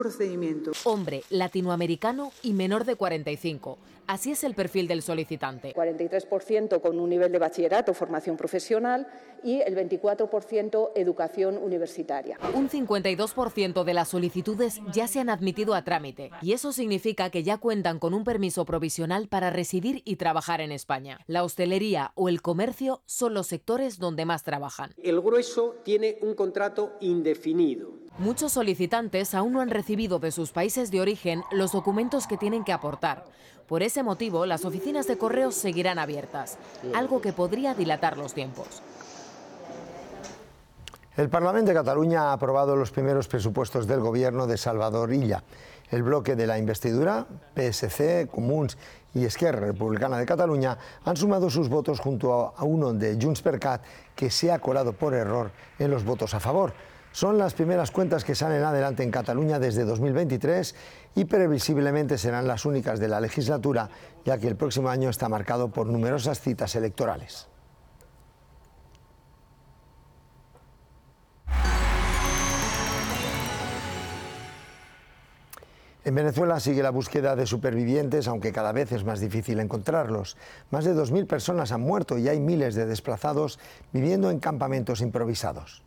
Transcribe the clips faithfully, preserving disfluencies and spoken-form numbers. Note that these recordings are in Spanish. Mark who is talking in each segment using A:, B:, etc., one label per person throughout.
A: Procedimiento.
B: Hombre, latinoamericano y menor de cuarenta y cinco. Así es el perfil del solicitante.
C: cuarenta y tres por ciento con un nivel de bachillerato, formación profesional, y el veinticuatro por ciento educación universitaria.
B: Un cincuenta y dos por ciento de las solicitudes ya se han admitido a trámite, y eso significa que ya cuentan con un permiso provisional para residir y trabajar en España. La hostelería o el comercio son los sectores donde más trabajan.
D: El grueso tiene un contrato indefinido.
B: Muchos solicitantes aún no han recibido de sus países de origen los documentos que tienen que aportar. Por ese motivo, las oficinas de correos seguirán abiertas, algo que podría dilatar los tiempos.
E: El Parlamento de Cataluña ha aprobado los primeros presupuestos del gobierno de Salvador Illa. El bloque de la investidura, P S C, Comuns y Esquerra Republicana de Cataluña, han sumado sus votos junto a uno de Junts per Cat, que se ha colado por error en los votos a favor. Son las primeras cuentas que salen adelante en Cataluña desde dos mil veintitrés y previsiblemente serán las únicas de la legislatura, ya que el próximo año está marcado por numerosas citas electorales. En Venezuela sigue la búsqueda de supervivientes, aunque cada vez es más difícil encontrarlos. Más de dos mil personas han muerto y hay miles de desplazados viviendo en campamentos improvisados.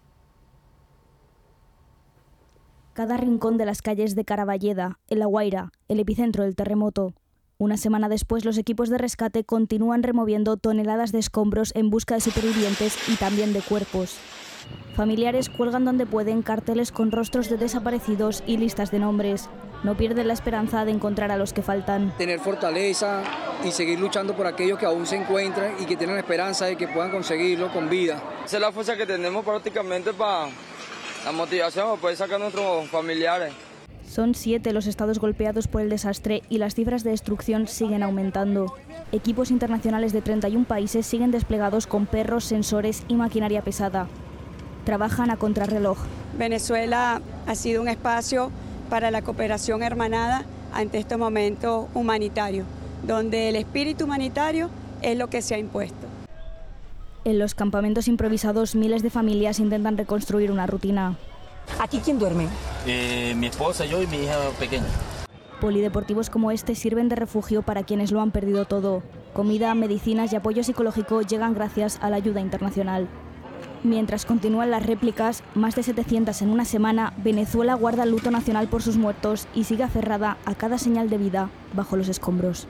F: Cada rincón de las calles de Caraballeda, en La Guaira, el epicentro del terremoto. Una semana después, los equipos de rescate continúan removiendo toneladas de escombros en busca de supervivientes y también de cuerpos. Familiares cuelgan donde pueden carteles con rostros de desaparecidos y listas de nombres. No pierden la esperanza de encontrar a los que faltan.
G: Tener fortaleza y seguir luchando por aquellos que aún se encuentran y que tienen la esperanza de que puedan conseguirlo con vida.
H: Esa es la fuerza que tenemos prácticamente para la motivación para poder sacar a nuestros familiares.
F: Son siete los estados golpeados por el desastre y las cifras de destrucción siguen aumentando. Equipos internacionales de treinta y un países siguen desplegados con perros, sensores y maquinaria pesada. Trabajan a contrarreloj.
I: Venezuela ha sido un espacio para la cooperación hermanada ante este momento humanitario, donde el espíritu humanitario es lo que se ha impuesto.
F: En los campamentos improvisados, miles de familias intentan reconstruir una rutina.
J: ¿Aquí quién duerme?
K: Eh, mi esposa, yo y mi hija pequeña.
F: Polideportivos como este sirven de refugio para quienes lo han perdido todo. Comida, medicinas y apoyo psicológico llegan gracias a la ayuda internacional. Mientras continúan las réplicas, más de setecientas en una semana, Venezuela guarda el luto nacional por sus muertos y sigue aferrada a cada señal de vida bajo los escombros.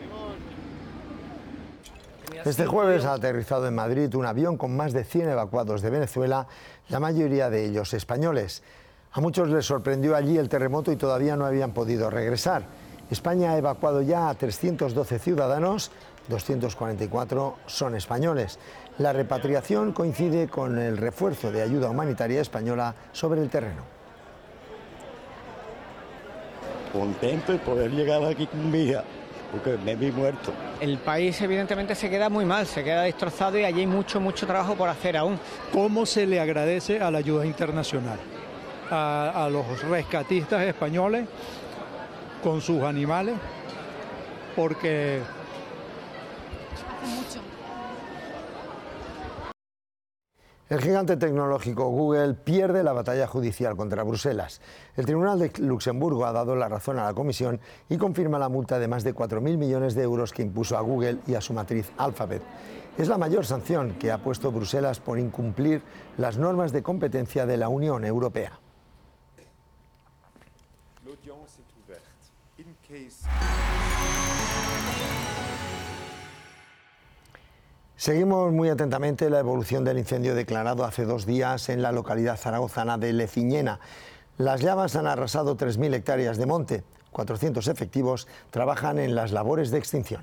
E: Este jueves ha aterrizado en Madrid un avión con más de cien evacuados de Venezuela, la mayoría de ellos españoles. A muchos les sorprendió allí el terremoto y todavía no habían podido regresar. España ha evacuado ya a trescientos doce ciudadanos, doscientos cuarenta y cuatro son españoles. La repatriación coincide con el refuerzo de ayuda humanitaria española sobre el terreno.
L: Contento de poder llegar aquí con vida, porque me vi muerto.
M: El país evidentemente se queda muy mal, se queda destrozado y allí hay mucho, mucho trabajo por hacer aún.
N: ¿Cómo se le agradece a la ayuda internacional? A, a los rescatistas españoles con sus animales, porque...
O: Mucho.
E: El gigante tecnológico Google pierde la batalla judicial contra Bruselas. El Tribunal de Luxemburgo ha dado la razón a la Comisión y confirma la multa de más de cuatro mil millones de euros que impuso a Google y a su matriz Alphabet. Es la mayor sanción que ha puesto Bruselas por incumplir las normas de competencia de la Unión Europea. Seguimos muy atentamente la evolución del incendio declarado hace dos días en la localidad zaragozana de Leciñena. Las llamas han arrasado tres mil hectáreas de monte. cuatrocientos efectivos trabajan en las labores de extinción.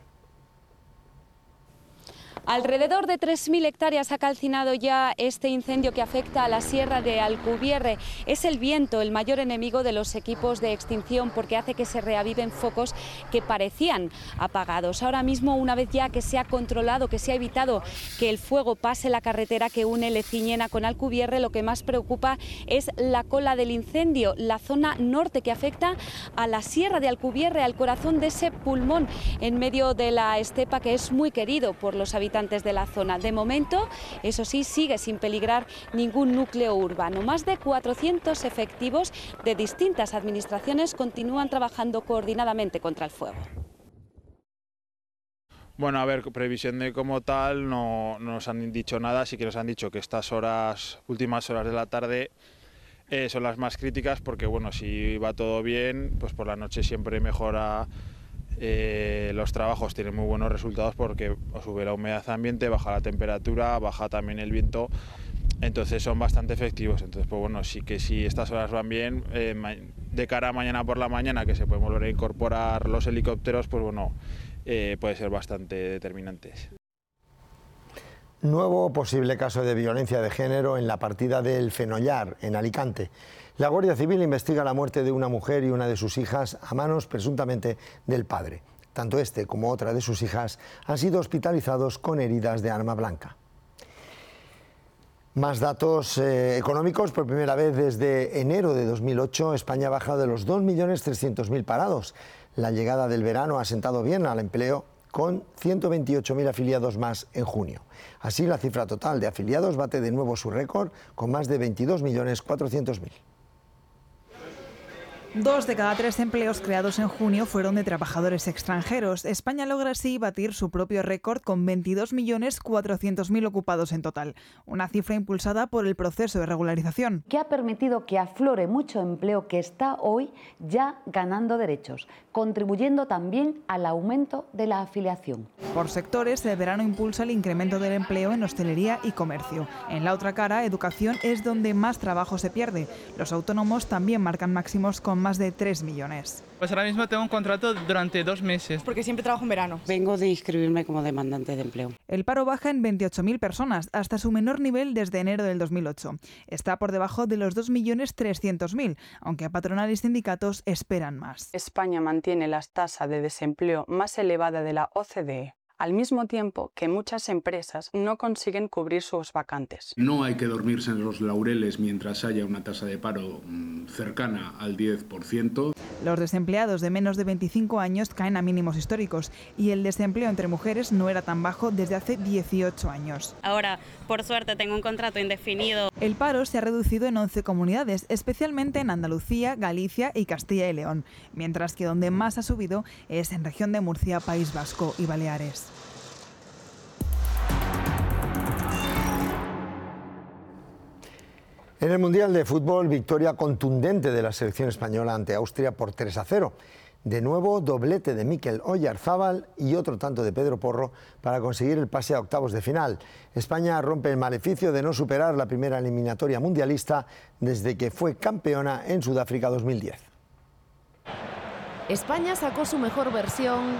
P: Alrededor de tres mil hectáreas ha calcinado ya este incendio que afecta a la sierra de Alcubierre. Es el viento el mayor enemigo de los equipos de extinción porque hace que se reaviven focos que parecían apagados. Ahora mismo, una vez ya que se ha controlado, que se ha evitado que el fuego pase la carretera que une Leciñena con Alcubierre, lo que más preocupa es la cola del incendio, la zona norte que afecta a la sierra de Alcubierre, al corazón de ese pulmón en medio de la estepa que es muy querido por los habitantes habitantes de la zona. De momento, eso sí, sigue sin peligrar ningún núcleo urbano. Más de cuatrocientos efectivos de distintas administraciones continúan trabajando coordinadamente contra el fuego.
A: Bueno, a ver, previsión de como tal no, no nos han dicho nada, sí que nos han dicho que estas horas, últimas horas de la tarde eh, son las más críticas porque, bueno, si va todo bien, pues por la noche siempre mejora eh, los trabajos, tienen muy buenos resultados porque sube la humedad ambiente, baja la temperatura, baja también el viento, entonces son bastante efectivos. Entonces, pues bueno, sí que si estas horas van bien, eh, de cara a mañana por la mañana, que se pueden volver a incorporar los helicópteros, pues bueno, Eh, puede ser bastante determinantes.
E: Nuevo posible caso de violencia de género en la partida del Fenollar, en Alicante. La Guardia Civil investiga la muerte de una mujer y una de sus hijas a manos presuntamente del padre. Tanto este como otra de sus hijas han sido hospitalizados con heridas de arma blanca. Más datos eh, económicos. Por primera vez desde enero de dos mil ocho, España ha bajado de los dos millones trescientos mil parados. La llegada del verano ha sentado bien al empleo, con ciento veintiocho mil afiliados más en junio. Así, la cifra total de afiliados bate de nuevo su récord, con más de veintidós millones cuatrocientos mil.
J: Dos de cada tres empleos creados en junio fueron de trabajadores extranjeros. España logra así batir su propio récord con veintidós millones cuatrocientos mil ocupados en total, una cifra impulsada por el proceso de regularización,
O: que ha permitido que aflore mucho empleo que está hoy ya ganando derechos, contribuyendo también al aumento de la afiliación.
J: Por sectores, el verano impulsa el incremento del empleo en hostelería y comercio. En la otra cara, educación es donde más trabajo se pierde. Los autónomos también marcan máximos con más de tres millones.
Q: Pues ahora mismo tengo un contrato durante dos meses.
R: Porque siempre trabajo en verano.
S: Vengo de inscribirme como demandante de empleo.
J: El paro baja en veintiocho mil personas, hasta su menor nivel desde enero del dos mil ocho. Está por debajo de los dos millones trescientos mil, aunque patronal y sindicatos esperan más.
T: España mantiene la tasa de desempleo más elevada de la O C D E, al mismo tiempo que muchas empresas no consiguen cubrir sus vacantes.
U: No hay que dormirse en los laureles mientras haya una tasa de paro mmm, cercana al diez por ciento.
J: Los desempleados de menos de veinticinco años caen a mínimos históricos y el desempleo entre mujeres no era tan bajo desde hace dieciocho años.
V: Ahora, por suerte, tengo un contrato indefinido.
J: El paro se ha reducido en once comunidades, especialmente en Andalucía, Galicia y Castilla y León, mientras que donde más ha subido es en región de Murcia, País Vasco y Baleares.
E: En el Mundial de Fútbol, victoria contundente de la selección española ante Austria por tres a cero. De nuevo, doblete de Mikel Oyarzábal y otro tanto de Pedro Porro para conseguir el pase a octavos de final. España rompe el maleficio de no superar la primera eliminatoria mundialista desde que fue campeona en Sudáfrica dos mil diez.
B: España sacó su mejor versión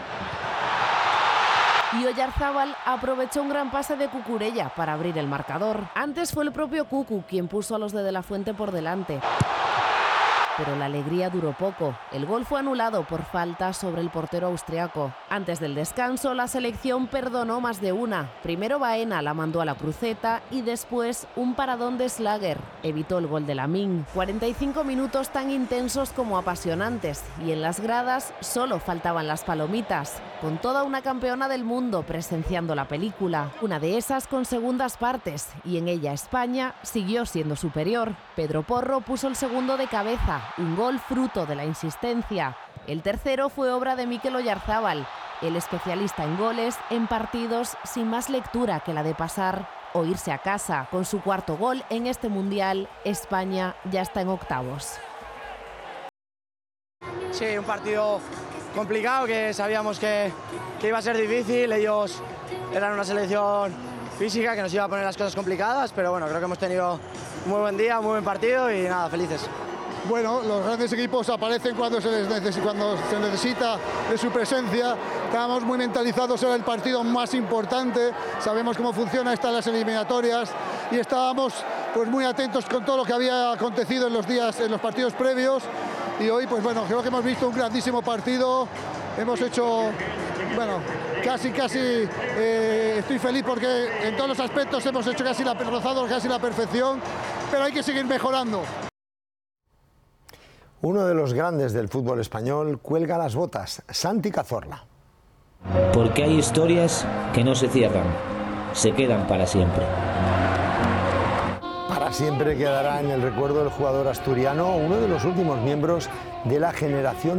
B: y Oyarzábal aprovechó un gran pase de Cucurella para abrir el marcador. Antes fue el propio Cucu quien puso a los de De La Fuente por delante. Pero la alegría duró poco. El gol fue anulado por falta sobre el portero austriaco. Antes del descanso, la selección perdonó más de una. Primero Baena la mandó a la cruceta y después un paradón de Schlager evitó el gol de Lamine. cuarenta y cinco minutos tan intensos como apasionantes y en las gradas solo faltaban las palomitas, con toda una campeona del mundo presenciando la película. Una de esas con segundas partes y en ella España siguió siendo superior. Pedro Porro puso el segundo de cabeza. Un gol fruto de la insistencia. El tercero fue obra de Mikel Oyarzábal, el especialista en goles en partidos sin más lectura que la de pasar o irse a casa. Con su cuarto gol en este Mundial, España ya está en octavos.
W: Sí, un partido complicado que sabíamos que, que iba a ser difícil. Ellos eran una selección física que nos iba a poner las cosas complicadas, pero bueno, creo que hemos tenido un muy buen día, un muy buen partido y nada, felices.
X: Bueno, los grandes equipos aparecen cuando se, les neces cuando se necesita de su presencia. Estábamos muy mentalizados, era el partido más importante, sabemos cómo funciona estas las eliminatorias y estábamos pues muy atentos con todo lo que había acontecido en los días, en los partidos previos. Y hoy, pues bueno, creo que hemos visto un grandísimo partido. Hemos hecho, bueno, casi, casi, eh, estoy feliz porque en todos los aspectos hemos hecho casi la, rozado casi la perfección, pero hay que seguir mejorando.
E: Uno de los grandes del fútbol español cuelga las botas, Santi Cazorla.
Y: Porque hay historias que no se cierran,
C: se quedan para siempre.
E: Para siempre quedará en el recuerdo del jugador asturiano, uno de los últimos miembros de la generación